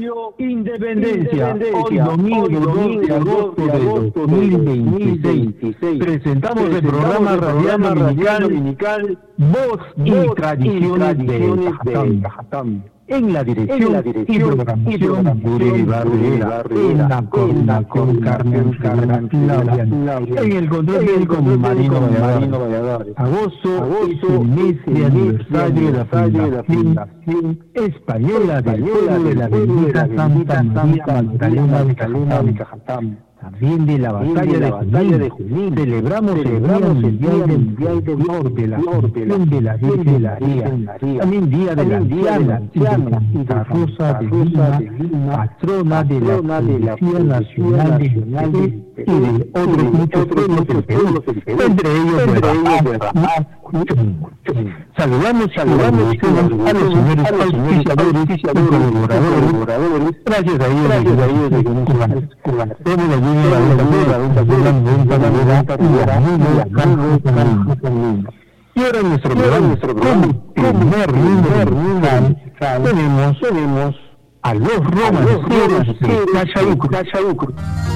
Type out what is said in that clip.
Independencia, hoy domingo 2 de agosto de 2026. Presentamos el programa radial dominical Voz y Tradiciones de Cajatán. En la dirección y programación Gureli Barrera, en la coordinación Carmen Claudia, en el control técnico Marino Valladares. Agosto es el mes de aniversario de la Fundación Española del Pueblo de la Bendita Santa María Magdalena de Cajatán. También de la batalla de Junín. Celebramos el Día Mundial del Flor de la Fundación de la Virgen María. También Día de la Anciana y de Santa Rosa de Lima, patrona de la Policía Nacional de Perú y de otros muchos pueblos del Perú, entre ellos de Ramat. Saludamos a los señores auspiciadores y colaboradores. Gracias a ellos de cubanos. Y ahora nuestro programa, primer tenemos a los romanceros de Cachalucro.